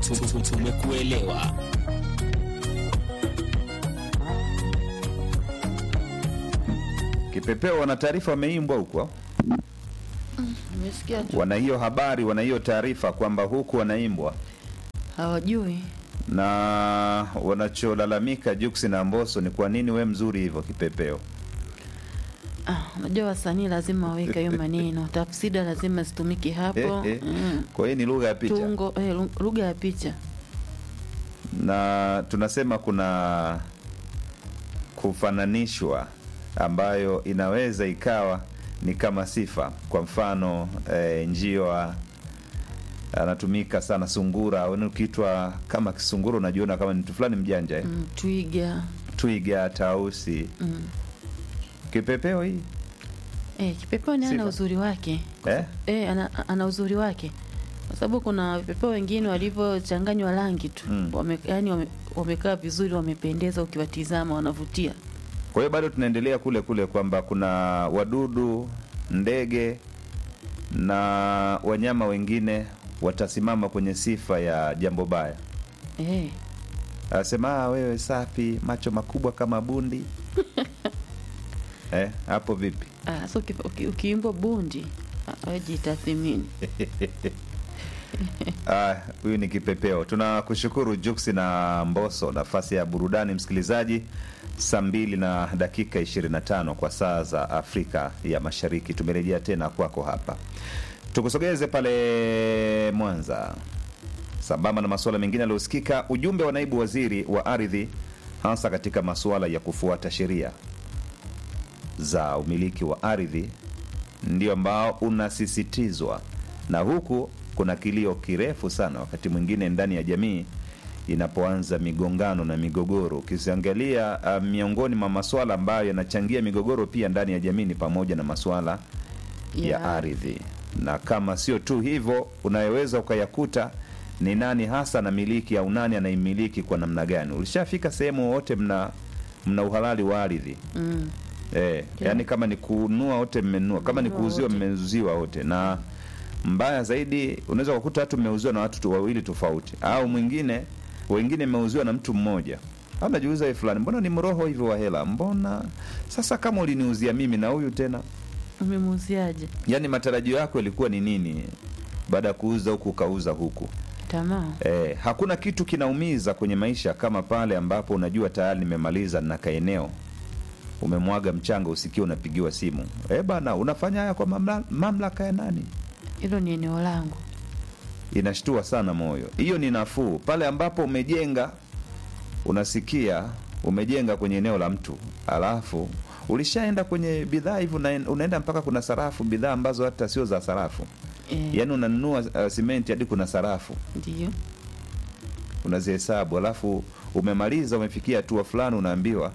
tumekuelewa. Kipepeo wana taarifa wameimbwa huko. Nimesikia tu. Wana hiyo habari, wana hiyo taarifa kwamba huku wanaimbwa. Hawajui. Na wanacholalamika Jux na Mbosso ni kwa nini we mzuri hivyo Kipepeo? Unajua wasanii lazima waweke hiyo maneno. Tafsida lazima zitumike hapo. Kwa hiyo ni lugha ya picha. Tungo, lugha ya picha. Na tunasema kuna kufananishwa ambayo inaweza ikawa ni kama sifa. Kwa mfano njiwa anatumika sana, sungura unaitwa kama kisungura, unajiona kama ni mtu fulani mjanja. Twiga, tausi. Kipepeo hii kipepeo ni ana uzuri wake. Ana uzuri wake. Kwa sababu kuna vipepeo wengine walivyochanganywa rangi tu. Wamekaa vizuri, wamependeza, ukiwatizama wanavutia. Kwa hiyo bado tunaendelea kule kule kwamba kuna wadudu, ndege na wanyama wengine watasimama kwenye sifa ya jambo baya. Asema wewe safi, macho makubwa kama bundi. Hapo vipi? So ukiimba bundi, wajitathmini. Huyu ni Kipepeo. Tunakushukuru Jux na Mbosso. Nafasi ya burudani msikilizaji, saa 2:25 kwa saa za Afrika ya Mashariki. Tumerejea tena kwako hapa. Tukusogeze pale Mwanza. Sambamba na masuala mengine yaliyosikika, ujumbe wa naibu waziri wa ardhi hasa katika masuala ya kufuata sheria za umiliki wa ardhi ndio ambao unasisitizwa, na huku kuna kilio kirefu sana wakati mwingine ndani ya jamii inapoanza migongano na migogoro. Ukiangalia miongoni mwa masuala ambayo yanachangia migogoro pia ndani ya jamii ni pamoja na masuala ya ardhi. Na kama sio tu hivyo, unayeweza ukayakuta ni nani hasa na miliki au nani anaimiliki kwa namna gani. Ulishafika sehemu wote mna uhalali wa ardhi. Yani kama ni kununua wote mmenunua, kama ni kuuziwa mmeuziwa wote. Na mbaya zaidi unaweza kukuta watu mmeuziwa na watu wawili tofauti, au wengine mmeuziwa na mtu mmoja. Anajiuliza yeye fulani, mbona ni mroho hivyo wa hela? Mbona sasa kama uliniuzia mimi na huyu tena umemuuziaje? Yani matarajio yako yalikuwa ni nini baada ya kuuza huku kauza huku? Tamaa. Hakuna kitu kinaumiza kwenye maisha kama pale ambapo unajua tayari nimemaliza na kaeneo, umemwaga mchanga, usikie unapigiwa simu, bana unafanya haya kwa mamlaka ya nani? Hilo ni eneo langu. Inashtua sana moyo. Hiyo ni nafuu. Pale ambapo umejenga, unasikia umejenga kwenye eneo la mtu, alafu ulishaenda kwenye bidhaa hivyo, unaenda mpaka kuna sarafu, bidhaa ambazo hata sio za sarafu. Yani unanunua simenti hadi kuna sarafu. Ndio. Unazihesabu, alafu umemaliza, umefikia hatua fulani, unaambiwa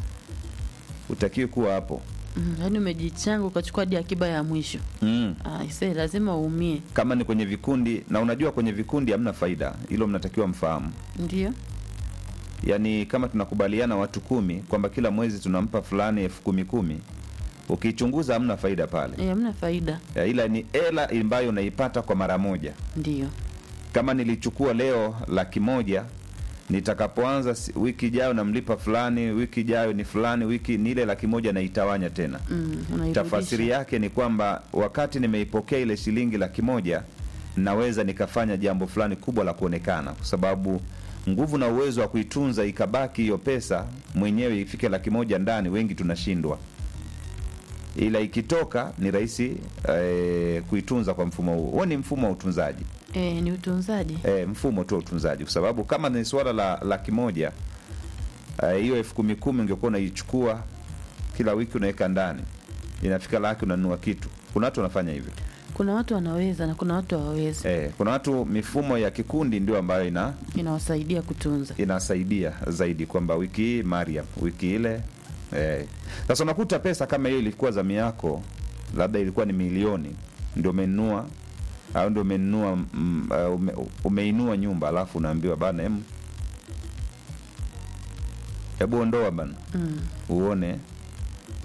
utakiwe kuwa hapo. Yani umejichanga ukachukua hadi akiba ya mwisho. Lazima uumie. Kama ni kwenye vikundi, na unajua kwenye vikundi hamna faida. Hilo mnatakiwa mfahamu. Ndio. Yani kama tunakubaliana watu 10 kwamba kila mwezi tunampa fulani 10,000, ukichunguza hamna faida pale. Hamna faida. Ila ni hela ambayo unaipata kwa mara moja. Ndio. Kama nilichukua leo 100,000, nitakapoanza wiki ijayo namlipa fulani, wiki ijayo ni fulani, wiki ni ile 100,000 naitawanya tena. Tafasiri yake ni kwamba wakati nimeipokea ile shilingi 100,000 naweza nikafanya jambo fulani kubwa la kuonekana, kwa sababu nguvu na uwezo wa kuitunza ikabaki hiyo pesa mwenyewe ifike 100,000 ndani, wengi tunashindwa. Ila ikitoka ni rahisi kuitunza kwa mfumo huo. Huo ni mfumo wa utunzaji. Ni utunzaji. Mfumo tu wa utunzaji, kwa sababu kama ni swala la 100,000, hiyo 10,000 ungekuwa unaichukua kila wiki unaweka ndani, inafika 100,000 unanunua kitu. Kuna watu wanafanya hivyo. Kuna watu wanaweza na kuna watu hawawezi. Kuna watu mifumo ya kikundi ndio ambayo inawasaidia kutunza. Inasaidia zaidi kwamba wiki hii Mariam, wiki ile sasa unakuta pesa kama hiyo ilikuwa zamu yako, labda ilikuwa ni milioni, ndio umenunua au ndio umenunua umeinua nyumba, alafu unaambiwa bana hebu ondoa bana. Uone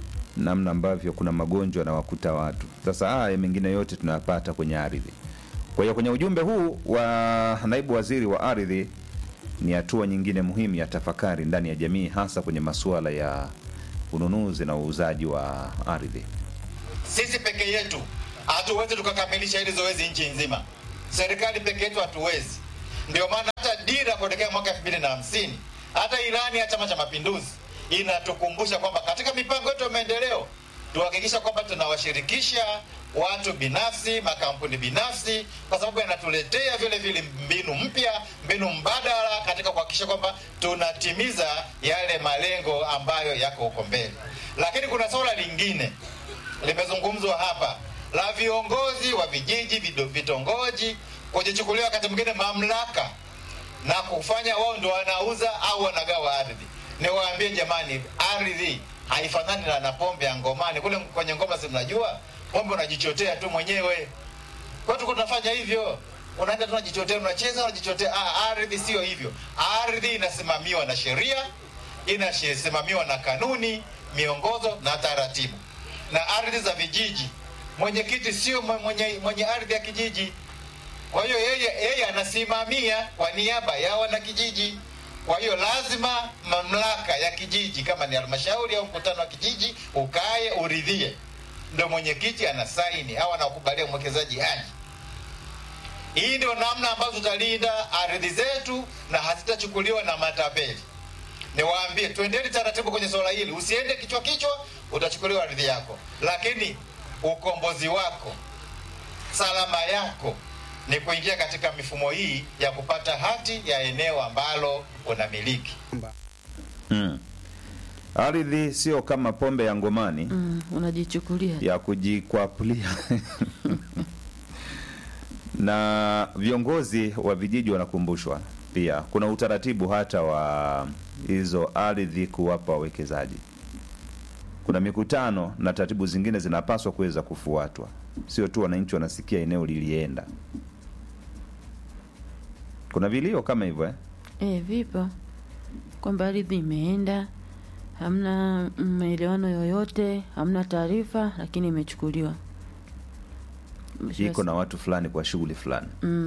namna ambavyo kuna magonjwa na wakuta watu. Sasa haya mengine yote tunayapata kwenye ardhi. Kwa hiyo kwenye ujumbe huu wa naibu waziri wa ardhi, ni hatua nyingine muhimu ya tafakari ndani ya jamii, hasa kwenye masuala ya ununuzi na uuzaji wa ardhi. Sisi peke yetu hatuwezi tukakamilisha hili zoezi nchi nzima. Serikali peke yetu hatuwezi. Ndio maana hata dira kuelekea mwaka 2050, hata ilani ya Chama cha Mapinduzi inatukumbusha kwamba katika mipango yetu ya maendeleo tuhakikisha kwamba tunawashirikisha watu binafsi, makampuni binafsi, kwa sababu yanatuletea vile vile mbinu mpya, mbinu mbadala katika kuhakikisha kwamba tunatimiza yale malengo ambayo yako huko mbele. Lakini kuna swala lingine limezungumzwa hapa la viongozi wa vijiji, vitongoji kujichukulia wakati mwingine mamlaka na kufanya wao ndio wanauza au wanagawa ardhi. Niwaambie jamani, ardhi haifanani na pombe ya ngomani. Kule kwenye ngoma si mnajua pombe unajichotea tu mwenyewe. Kwa hiyo tunafanya hivyo. Unaenda tunajichotea, unacheza unajichotea. Ardhi sio hivyo. Ardhi inasimamiwa na sheria, inasimamiwa na kanuni, miongozo na taratibu. Na ardhi za vijiji, mwenyekiti sio mwenye ardhi ya kijiji. Kwa hiyo yeye anasimamia kwa niaba ya wana kijiji. Kwa hiyo lazima mamlaka ya kijiji, kama ni halmashauri au mkutano wa kijiji, ukae uridhie, ndio mwenyekiti anasaini au anakubalia mwekezaji aje. Hii ndio namna ambazo tutalinda ardhi zetu na hazitachukuliwa na matapeli. Niwaambie, twendeni taratibu kwenye swala hili. Usiende kichwa utachukuliwa ardhi yako. Lakini ukombozi wako, salama yako ni kuingia katika mifumo hii ya kupata hati ya eneo ambalo unamiliki. Ardhi sio kama pombe ya ngomani, unajichukulia ya kujikwapulia. Na viongozi wa vijiji wanakumbushwa pia kuna utaratibu hata wa hizo ardhi kuwapa wawekezaji. Kuna mikutano na taratibu zingine zinapaswa kuweza kufuatwa. Sio tu wananchi wanasikia eneo lilienda. Kuna vilio kama hivyo vipo. Kwamba ardhi imeenda, hamna maelewano yoyote, hamna taarifa, lakini imechukuliwa. Iko na watu fulani kwa shughuli fulani.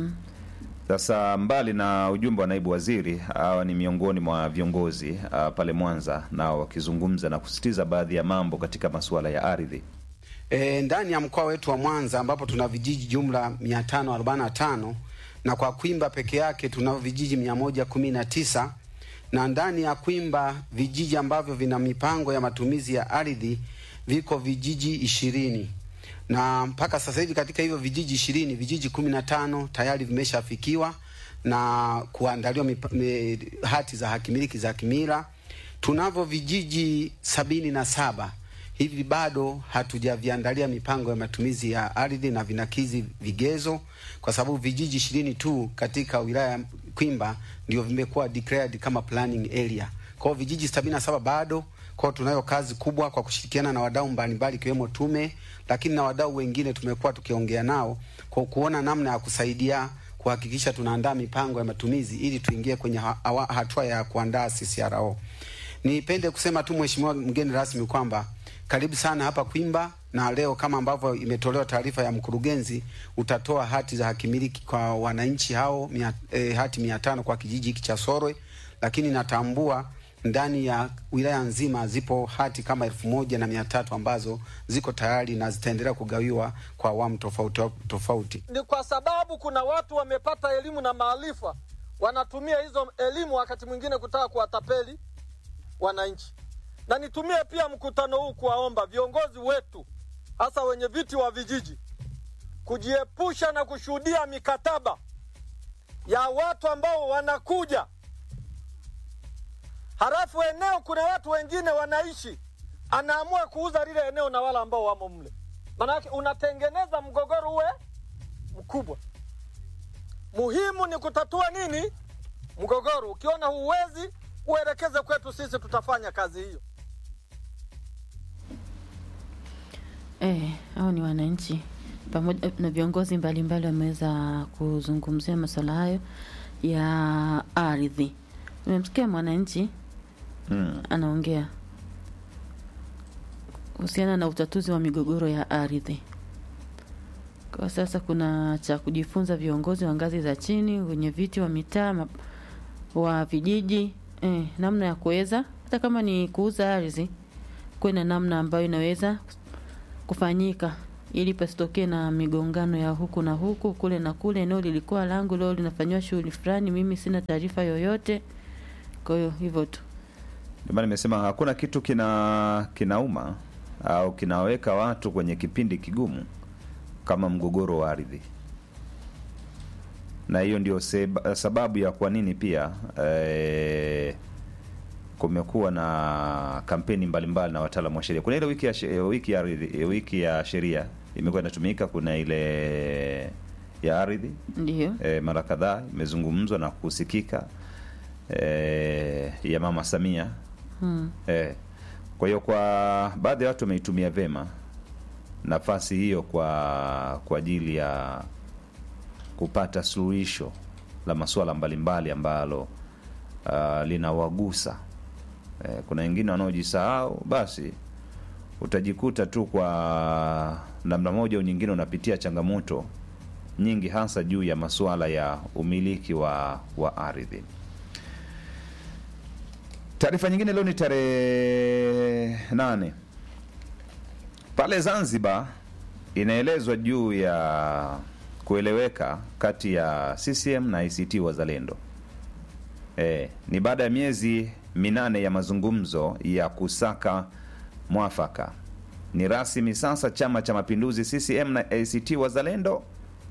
Sasa mbali na ujumbe wa naibu waziri, hawa ni miongoni mwa viongozi pale Mwanza, nao wakizungumza na kusisitiza baadhi ya mambo katika masuala ya ardhi. Ndani ya mkoa wetu wa Mwanza ambapo tuna vijiji jumla 545 na kwa Kwimba peke yake tuna vijiji 119, na ndani ya Kwimba vijiji ambavyo vina mipango ya matumizi ya ardhi viko vijiji 20. Na mpaka sasa hivi katika hivyo vijiji 20, vijiji 15 tayari vimeshafikiwa na kuandaliwa hati za hakimiliki za kimila. Tunavyo vijiji 77 hivi bado hatujaviandalia mipango ya matumizi ya ardhi na vinakizi vigezo, kwa sababu vijiji 20 tu katika wilaya ya Kwimba ndio vimekuwa declared kama planning area. Kwa hiyo vijiji 77 bado. Kwa tunayo kazi kubwa kwa kushirikiana na wadau mbalimbali kiwemo tume, lakini na wadau wengine tumekuwa tukiongea nao kwa kuona namna ya kusaidia kuhakikisha tunaandaa mipango ya matumizi ili tuingie kwenye hatua ya kuandaa CCRO. Nipende kusema tu mheshimiwa mgeni rasmi kwamba karibu sana hapa Kwimba, na leo kama ambavyo imetolewa taarifa ya mkurugenzi, utatoa hati za hakimiliki kwa wananchi hao hati 500 kwa kijiji hiki cha Sorwe, lakini natambua ndani ya wilaya nzima zipo hati kama 1300 ambazo ziko tayari na zitaendelea kugawiwa kwa awamu tofauti. Ni kwa sababu kuna watu wamepata elimu na maarifa, wanatumia hizo elimu wakati mwingine kutaka kuwatapeli wananchi. Na nitumie pia mkutano huu kuwaomba viongozi wetu, hasa wenye viti wa vijiji, kujiepusha na kushuhudia mikataba ya watu ambao wanakuja halafu eneo kuna watu wengine wanaishi, anaamua kuuza lile eneo na wala ambao wamo mle. Maana yake unatengeneza mgogoro uwe mkubwa. Muhimu ni kutatua nini? Mgogoro. Ukiona huwezi, uelekeze kwetu, sisi tutafanya kazi hiyo. Hao ni wananchi pamoja na viongozi mbalimbali wameweza kuzungumzia masuala hayo ya ardhi. Nimemsikia mwananchi anaongea kuhusiana na utatuzi wa migogoro ya ardhi. Kwa sasa kuna cha kujifunza viongozi wa ngazi za chini, wenye viti wa mitaa, wa vijiji, namna ya kuweza hata kama ni kuuza ardhi, kuwe na namna ambayo inaweza kufanyika ili pasitokee na migongano ya huku na huku, kule na kule. Eneo lilikuwa langu, leo linafanywa shughuli fulani, mimi sina taarifa yoyote. Kwa hiyo hivyo tu. Ndio maana nimesema hakuna kitu kinauma au kinaweka watu kwenye kipindi kigumu kama mgogoro wa ardhi. Na hiyo ndio sababu ya kwa nini pia kumekuwa na kampeni mbalimbali na wataalamu wa sheria. Kuna ile wiki ya sheria imekuwa inatumika, kuna ile ya ardhi. Ndio. Mara kadhaa imezungumzwa na kusikika ya Mama Samia. Kwa hiyo kwa baadhi ya watu wameitumia vema nafasi hiyo kwa ajili ya kupata suluhisho la masuala mbalimbali ambalo linawagusa. Kuna wengine wanaojisahau, basi utajikuta tu kwa namna moja au nyingine unapitia changamoto nyingi, hasa juu ya masuala ya umiliki wa ardhi. Taarifa nyingine leo ni tarehe 8. Pale Zanzibar inaelezwa juu ya kueleweka kati ya CCM na ACT Wazalendo. Ni baada ya miezi 8 ya mazungumzo ya kusaka mwafaka. Ni rasmi sasa, Chama cha Mapinduzi CCM na ACT Wazalendo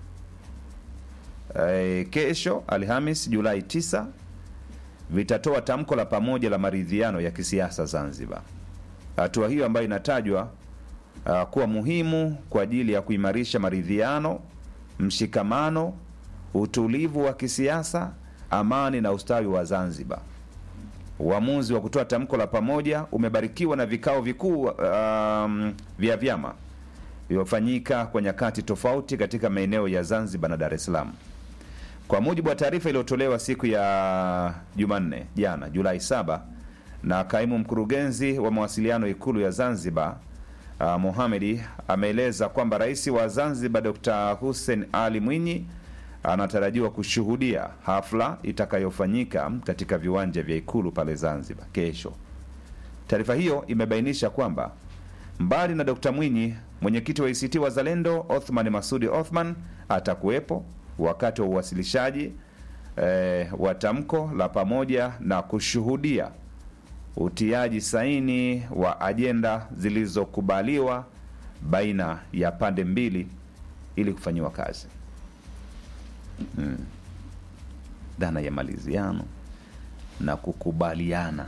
kesho Alhamis Julai 9 vitatoa tamko la pamoja la maridhiano ya kisiasa Zanzibar. Hatua hiyo ambayo inatajwa kuwa muhimu kwa ajili ya kuimarisha maridhiano, mshikamano, utulivu wa kisiasa, amani na ustawi wa Zanzibar. Uamuzi wa kutoa tamko la pamoja umebarikiwa na vikao vikuu vya vyama vilivyofanyika kwa nyakati tofauti katika maeneo ya Zanzibar na Dar es Salaam. Kwa mujibu wa taarifa iliyotolewa siku ya Jumanne jana Julai 7 na kaimu mkurugenzi wa mawasiliano Ikulu ya Zanzibar, Mohamedi, ameeleza kwamba Rais wa Zanzibar Dr. Hussein Ali Mwinyi anatarajiwa kushuhudia hafla itakayofanyika katika viwanja vya Ikulu pale Zanzibar kesho. Taarifa hiyo imebainisha kwamba mbali na Dr. Mwinyi, mwenyekiti wa ACT Wazalendo Othman Masudi Othman atakuwepo wakati wa uwasilishaji wa tamko la pamoja na kushuhudia utiaji saini wa ajenda zilizokubaliwa baina ya pande mbili ili kufanyiwa kazi. Dhana ya maliziano na kukubaliana.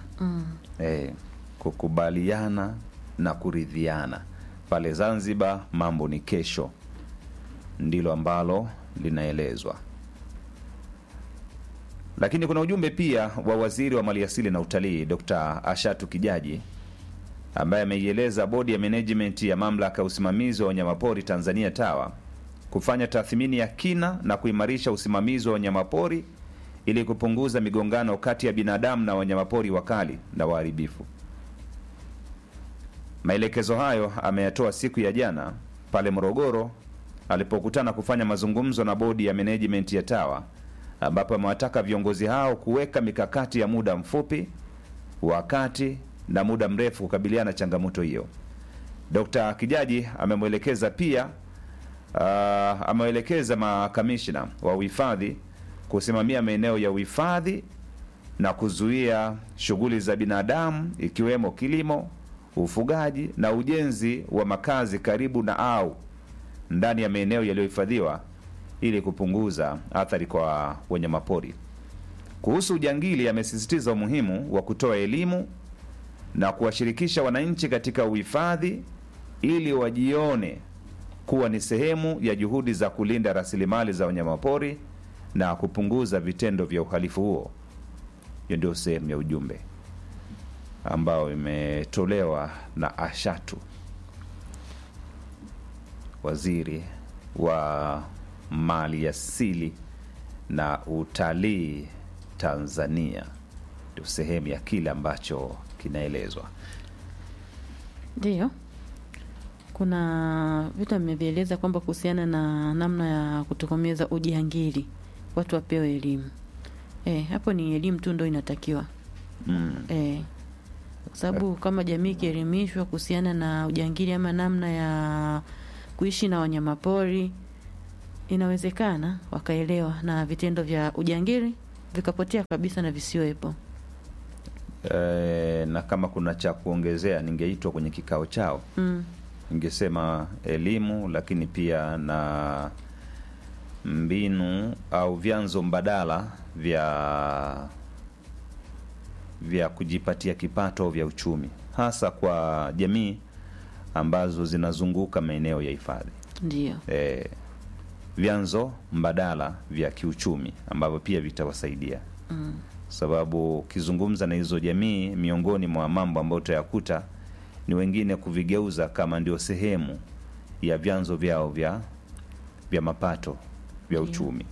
Kukubaliana na kuridhiana. Pale Zanzibar mambo ni kesho, ndilo ambalo linaelezwa. Lakini kuna ujumbe pia wa Waziri wa Maliasili na Utalii Dr. Ashatu Kijaji, ambaye ameieleza bodi ya management ya mamlaka ya usimamizi wa wanyamapori Tanzania TAWA kufanya tathmini ya kina na kuimarisha usimamizi wa wanyamapori ili kupunguza migongano kati ya binadamu na wanyamapori wakali na waharibifu. Maelekezo hayo ameyatoa siku ya jana pale Morogoro alipokutana kufanya mazungumzo na bodi ya management ya TAWA, ambapo amewataka viongozi hao kuweka mikakati ya muda mfupi, wakati na muda mrefu kukabiliana na changamoto hiyo. Dr. Kijaji ameelekeza makamishna wa uhifadhi kusimamia maeneo ya uhifadhi na kuzuia shughuli za binadamu ikiwemo kilimo, ufugaji na ujenzi wa makazi karibu na au ndani ya maeneo yaliyohifadhiwa ili kupunguza athari kwa wanyamapori. Kuhusu ujangili, amesisitiza umuhimu wa kutoa elimu na kuwashirikisha wananchi katika uhifadhi ili wajione kuwa ni sehemu ya juhudi za kulinda rasilimali za wanyamapori na kupunguza vitendo vya uhalifu huo. Hiyo ndio sehemu ya ujumbe ambao imetolewa na Ashatu, Waziri wa Maliasili na Utalii Tanzania. Ndio sehemu ya kile ambacho kinaelezwa. Ndio. Kuna vitu amevieleza kwamba kuhusiana na namna ya kutokomeza ujangili, watu wapewe elimu. Hapo ni elimu tu ndio inatakiwa. Kwa sababu kama jamii ikielimishwa kuhusiana na ujangili ama namna ya kuishi na wanyamapori, inawezekana wakaelewa na vitendo vya ujangili vikapotea kabisa na visiwepo. Na kama kuna cha kuongezea ningeitwa kwenye kikao chao. Ningesema elimu, lakini pia na mbinu au vyanzo mbadala vya kujipatia kipato vya uchumi, hasa kwa jamii ambazo zinazunguka maeneo ya hifadhi. Ndio. Vyanzo mbadala vya kiuchumi ambavyo pia vitawasaidia. Sababu ukizungumza na hizo jamii, miongoni mwa mambo ambayo utayakuta ni wengine kuvigeuza kama ndio sehemu ya vyanzo vyao vya mapato vya uchumi.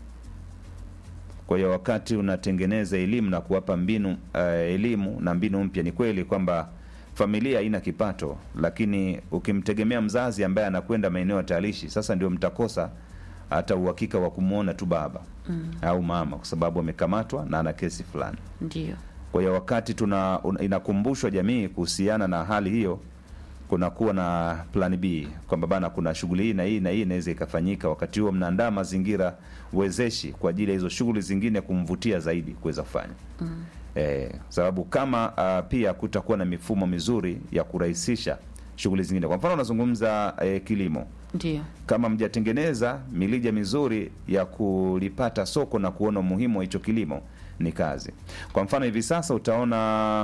Kwa hiyo wakati unatengeneza elimu na kuwapa mbinu elimu na mbinu mpya, ni kweli kwamba familia haina kipato, lakini ukimtegemea mzazi ambaye anakwenda maeneo ya talishi, sasa ndio mtakosa hata uhakika wa kumuona tu baba au mama, kwa sababu amekamatwa na ana kesi fulani. Ndio. Kwa hiyo wakati inakumbushwa jamii kuhusiana na hali hiyo, kunakuwa na plan B kwamba bana, kuna shughuli hii na hii na hii inaweza ikafanyika. Wakati huo mnaandaa mazingira wezeshi kwa ajili ya hizo shughuli zingine kumvutia zaidi kuweza kufanya. Sababu kama pia kutakuwa na mifumo mizuri ya kurahisisha shughuli zingine. Kwa mfano unazungumza kilimo. Ndio. Kama mjatengeneza milija mizuri ya kulipata soko na kuona umuhimu wa hicho kilimo, ni kazi. Kwa mfano hivi sasa utaona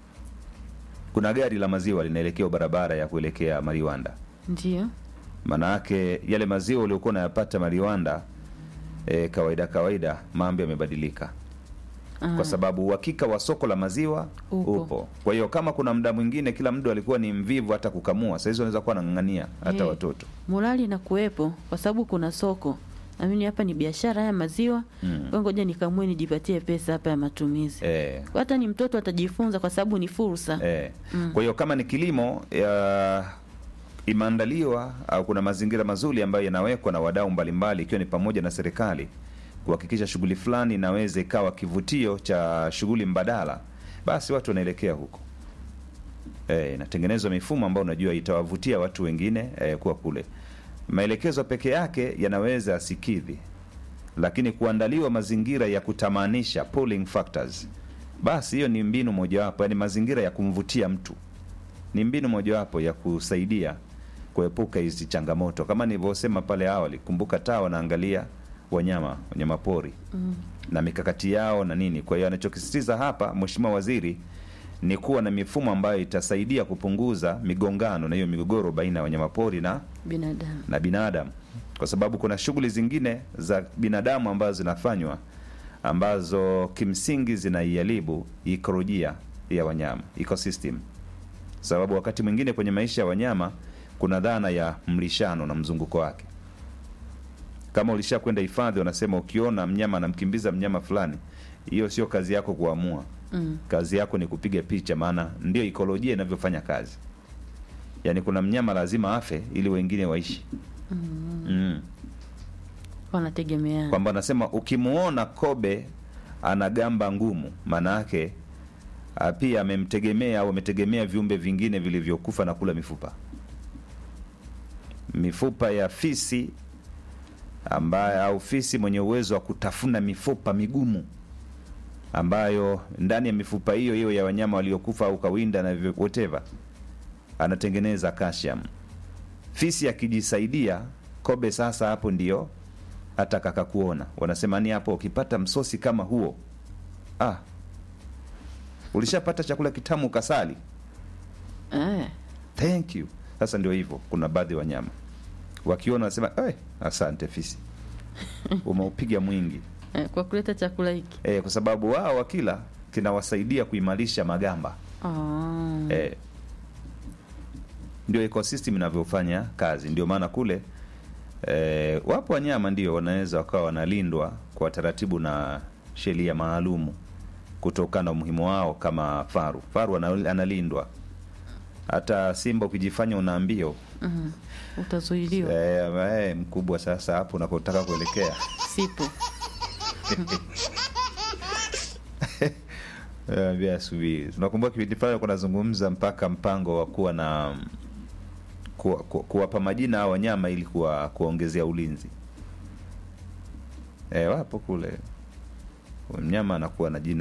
kuna gari la maziwa linaelekea barabara ya kuelekea Mariwanda. Ndio. Maana yake yale maziwa uliokuwa unayapata Mariwanda kawaida mambo yamebadilika. Kwa sababu uhakika wa soko la maziwa upo. Kwa hiyo kama kuna muda mwingine kila mtu alikuwa ni mvivu hata kukamua, sasa hizo anaweza kuwa anang'ang'ania hata watoto. Morali na kuwepo kwa sababu kuna soko. Amini hapa ni biashara ya maziwa. Ngoja nikamue nijipatie pesa hapa ya matumizi. Hata ni mtoto atajifunza kwa sababu ni fursa. Kwa hiyo kama ni kilimo imeandaliwa au kuna mazingira mazuri ambayo yanawekwa na wadau mbalimbali, ikiwa ni pamoja na serikali kuhakikisha shughuli fulani inaweza ikawa kivutio cha shughuli mbadala, basi watu wanaelekea huko. Inatengenezwa mifumo ambayo unajua itawavutia watu wengine kuwa kule. Maelekezo peke yake yanaweza asikidhi, lakini kuandaliwa mazingira ya kutamanisha, pulling factors, basi hiyo ni mbinu mojawapo, yani mazingira ya kumvutia mtu ni mbinu mojawapo ya kusaidia kuepuka hizi changamoto. Kama nilivyosema pale awali, kumbuka TAWA naangalia wanyama pori na mikakati yao na nini. Kwa hiyo anachokisitiza hapa Mheshimiwa Waziri ni kuwa na mifumo ambayo itasaidia kupunguza migongano na hiyo migogoro baina ya wanyamapori na binadamu, kwa sababu kuna shughuli zingine za binadamu ambazo zinafanywa ambazo kimsingi zinaiharibu ekolojia ya wanyama, ecosystem. Sababu wakati mwingine kwenye maisha ya wanyama kuna dhana ya mlishano na mzunguko wake. Kama ulishakwenda hifadhi, wanasema ukiona mnyama anamkimbiza mnyama fulani, hiyo sio kazi yako kuamua. Kazi yako ni kupiga picha, maana ndio ekolojia inavyofanya kazi. Yaani kuna mnyama lazima afe ili wengine waishi. Wanategemeana. Kwamba anasema ukimuona kobe ana gamba ngumu, maana yake pia amemtegemea au ametegemea viumbe vingine vilivyokufa na kula mifupa ya fisi ambaye au fisi mwenye uwezo wa kutafuna mifupa migumu, ambayo ndani ya mifupa hiyo ya wanyama waliokufa au kawinda na whatever anatengeneza calcium. Fisi akijisaidia, kobe sasa hapo ndio hata kaka kuona. Wanasema ni hapo ukipata msosi kama huo, ulishapata chakula kitamu kasali. Thank you. Sasa ndio hivyo, kuna baadhi ya wanyama wakiona wanasema asante fisi, umeupiga mwingi kwa kuleta chakula hiki. Kwa sababu wao wakila kinawasaidia kuimarisha magamba. Ndio ecosystem inavyofanya kazi. Ndio maana kule wapo wanyama ndio wanaweza wakawa wanalindwa kwa taratibu na sheria maalumu kutokana na umuhimu wao, kama faru analindwa. Hata simba ukijifanya una mbio Utazuiliwa. Mkubwa sasa hapo unakotaka kuelekea. Sipo. Bia subiri. Tunakumbuka kipindi fulani kunazungumza mpaka mpango wa kuwa na kuwapa majina hao wanyama ili kuongezea ulinzi. Wapo kule. Mnyama anakuwa na jina